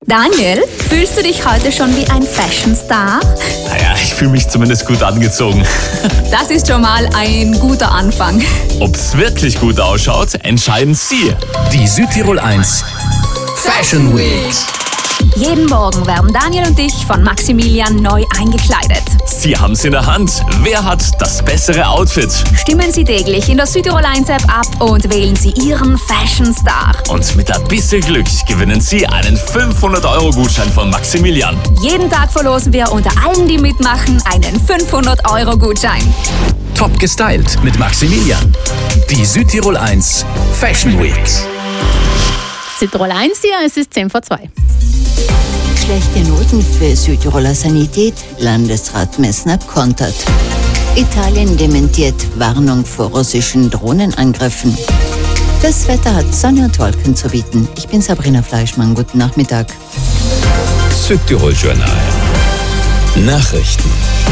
Daniel, fühlst du dich heute schon wie ein Fashion-Star? Naja, ich fühle mich zumindest gut angezogen. Das ist schon mal ein guter Anfang. Ob's wirklich gut ausschaut, entscheiden Sie. Die Südtirol 1 Fashion Week. Jeden Morgen werden Daniel und ich von Maximilian neu eingekleidet. Sie haben's in der Hand. Wer hat das bessere Outfit? Stimmen Sie täglich in der Südtirol 1 App ab und wählen Sie Ihren Fashion-Star. Und mit ein bisschen Glück gewinnen Sie einen 500-Euro-Gutschein von Maximilian. Jeden Tag verlosen wir unter allen, die mitmachen, einen 500-Euro-Gutschein. Top gestylt mit Maximilian. Die Südtirol 1 Fashion Week. Südtirol 1 hier, es ist 10 vor 2. Schlechte Noten für Südtiroler Sanität, Landesrat Messner kontert. Italien dementiert Warnung vor russischen Drohnenangriffen. Das Wetter hat Sonne und Wolken zu bieten. Ich bin Sabrina Fleischmann, guten Nachmittag. Südtirol Journal. Nachrichten.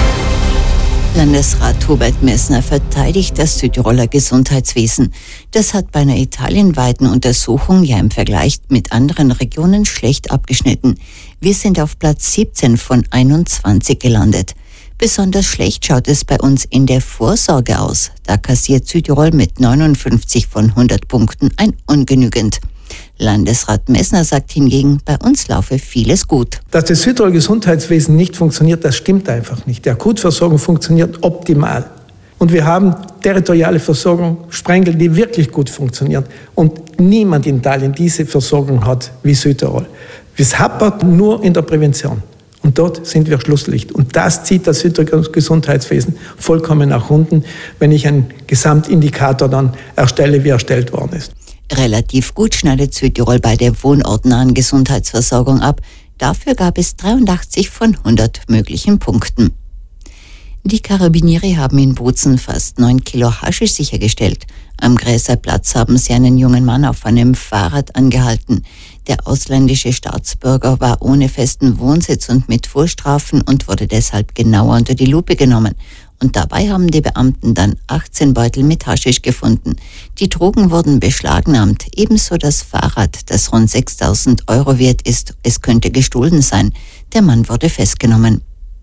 Landesrat Hubert Messner verteidigt das Südtiroler Gesundheitswesen. Das hat bei einer italienweiten Untersuchung ja im Vergleich mit anderen Regionen schlecht abgeschnitten. Wir sind auf Platz 17 von 21 gelandet. Besonders schlecht schaut es bei uns in der Vorsorge aus. Da kassiert Südtirol mit 59 von 100 Punkten ein ungenügend. Landesrat Messner sagt hingegen, bei uns laufe vieles gut. Dass das Südtiroler Gesundheitswesen nicht funktioniert, das stimmt einfach nicht. Die Akutversorgung funktioniert optimal. Und wir haben territoriale Versorgung, Sprengel, die wirklich gut funktionieren. Und niemand in Italien diese Versorgung hat wie Südtirol. Es hapert nur in der Prävention. Und dort sind wir Schlusslicht. Und das zieht das Südtiroler Gesundheitswesen vollkommen nach unten, wenn ich einen Gesamtindikator dann erstelle, wie erstellt worden ist. Relativ gut schneidet Südtirol bei der wohnortnahen Gesundheitsversorgung ab. Dafür gab es 83 von 100 möglichen Punkten. Die Karabinieri haben in Bozen fast 9 Kilo Haschisch sichergestellt. Am Gräserplatz haben sie einen jungen Mann auf einem Fahrrad angehalten. Der ausländische Staatsbürger war ohne festen Wohnsitz und mit Vorstrafen und wurde deshalb genauer unter die Lupe genommen. Und dabei haben die Beamten dann 18 Beutel mit Haschisch gefunden. Die Drogen wurden beschlagnahmt, ebenso das Fahrrad, das rund 6.000 Euro wert ist. Es könnte gestohlen sein. Der Mann wurde festgenommen.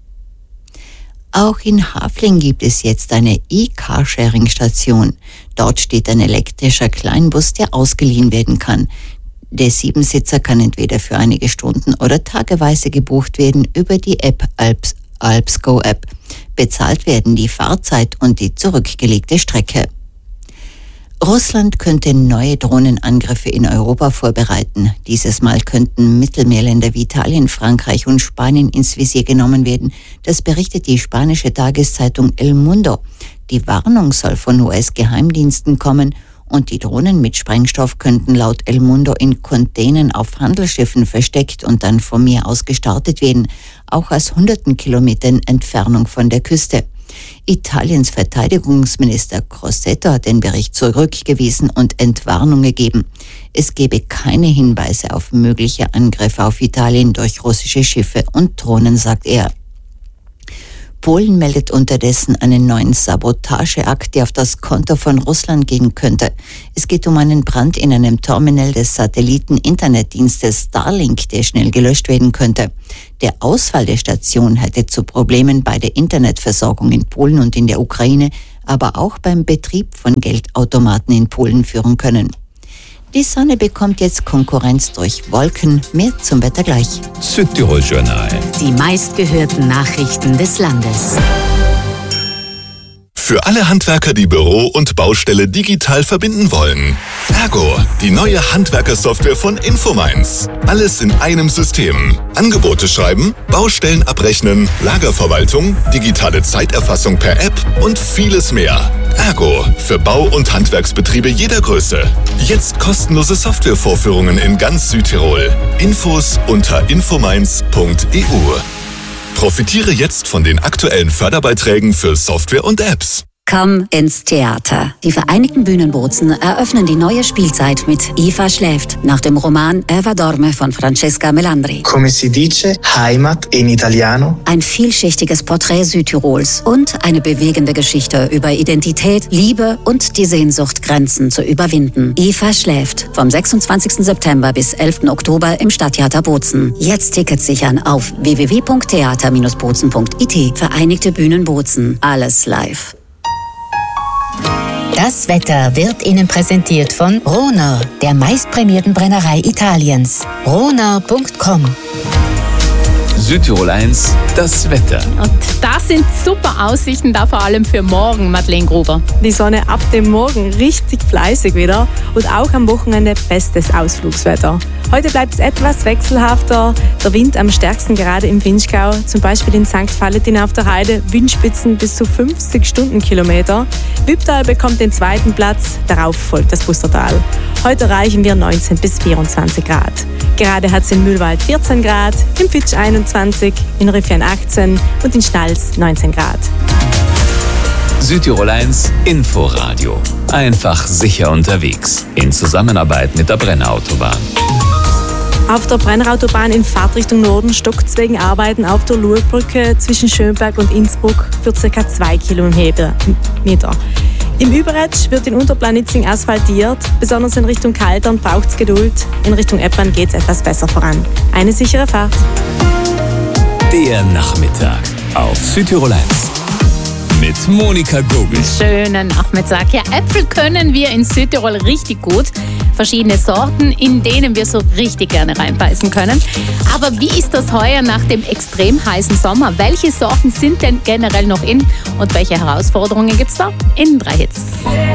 Auch in Hafling gibt es jetzt eine E-Carsharing-Station. Dort steht ein elektrischer Kleinbus, der ausgeliehen werden kann. Der 7-Sitzer kann entweder für einige Stunden oder tageweise gebucht werden über die App AlpsGo-App. Bezahlt werden die Fahrzeit und die zurückgelegte Strecke. Russland könnte neue Drohnenangriffe in Europa vorbereiten. Dieses Mal könnten Mittelmeerländer wie Italien, Frankreich und Spanien ins Visier genommen werden. Das berichtet die spanische Tageszeitung El Mundo. Die Warnung soll von US-Geheimdiensten kommen und die Drohnen mit Sprengstoff könnten laut El Mundo in Containern auf Handelsschiffen versteckt und dann vom Meer aus gestartet werden, auch aus hunderten Kilometern Entfernung von der Küste. Italiens Verteidigungsminister Crosetto hat den Bericht zurückgewiesen und Entwarnung gegeben. Es gebe keine Hinweise auf mögliche Angriffe auf Italien durch russische Schiffe und Drohnen, sagt er. Polen meldet unterdessen einen neuen Sabotageakt, der auf das Konto von Russland gehen könnte. Es geht um einen Brand in einem Terminal des Satelliten-Internetdienstes Starlink, der schnell gelöscht werden könnte. Der Ausfall der Station hätte zu Problemen bei der Internetversorgung in Polen und in der Ukraine, aber auch beim Betrieb von Geldautomaten in Polen führen können. Die Sonne bekommt jetzt Konkurrenz durch Wolken. Mehr zum Wetter gleich. Südtirol Journal. Die meistgehörten Nachrichten des Landes. Für alle Handwerker, die Büro und Baustelle digital verbinden wollen. Ergo, die neue Handwerkersoftware von Infomines. Alles in einem System. Angebote schreiben, Baustellen abrechnen, Lagerverwaltung, digitale Zeiterfassung per App und vieles mehr. Ergo, für Bau- und Handwerksbetriebe jeder Größe. Jetzt kostenlose Softwarevorführungen in ganz Südtirol. Infos unter infomines.eu. Profitiere jetzt von den aktuellen Förderbeiträgen für Software und Apps. Komm ins Theater. Die Vereinigten Bühnenbozen eröffnen die neue Spielzeit mit Eva schläft, nach dem Roman Eva dorme von Francesca Melandri. Come si dice Heimat in Italiano? Ein vielschichtiges Porträt Südtirols und eine bewegende Geschichte über Identität, Liebe und die Sehnsucht, Grenzen zu überwinden. Eva schläft, vom 26. September bis 11. Oktober im Stadttheater Bozen. Jetzt Tickets sichern auf www.theater-bozen.it. Vereinigte Bühnen Bozen. Alles live. Das Wetter wird Ihnen präsentiert von Ronau, der meistprämierten Brennerei Italiens. Ronau.com. Südtirol 1, das Wetter. Und das sind super Aussichten, da vor allem für morgen, Madeleine Gruber. Die Sonne ab dem Morgen richtig fleißig wieder und auch am Wochenende bestes Ausflugswetter. Heute bleibt es etwas wechselhafter, der Wind am stärksten gerade im Vinschgau, zum Beispiel in St. Valentin auf der Heide, Windspitzen bis zu 50 Stundenkilometer. Wipptal bekommt den zweiten Platz, darauf folgt das Pustertal. Heute erreichen wir 19 bis 24 Grad. Gerade hat es in Mühlwald 14 Grad, im Fitsch 21, in Rüffien 18 und in Schnals 19 Grad. Südtirol 1 Inforadio. Einfach sicher unterwegs. In Zusammenarbeit mit der Brennerautobahn. Auf der Brennerautobahn in Fahrtrichtung Norden stockt es wegen Arbeiten auf der Lurbrücke zwischen Schönberg und Innsbruck für ca. 2 Kilometer. Im Überetsch wird in Unterplanitzing asphaltiert. Besonders in Richtung Kaltern braucht es Geduld. In Richtung Eppern geht es etwas besser voran. Eine sichere Fahrt. Der Nachmittag auf Südtirol 1. Mit Monika Gogel. Schönen Nachmittag. Ja, Äpfel können wir in Südtirol richtig gut. Verschiedene Sorten, in denen wir so richtig gerne reinbeißen können. Aber wie ist das heuer nach dem extrem heißen Sommer? Welche Sorten sind denn generell noch in? Und welche Herausforderungen gibt es da? In 3 Hits.